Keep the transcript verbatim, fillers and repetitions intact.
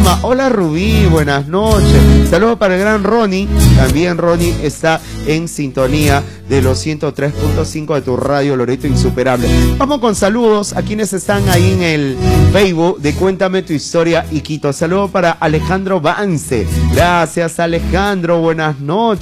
Lima. Hola Rubí, buenas noches. Saludos para el gran Ronnie. También Ronnie está en sintonía de los ciento tres punto cinco de tu radio Loreto Insuperable. Vamos con saludos a quienes están ahí en el Facebook de Cuéntame tu historia Iquito. Saludos para Alejandro Vance. Gracias Alejandro, buenas noches.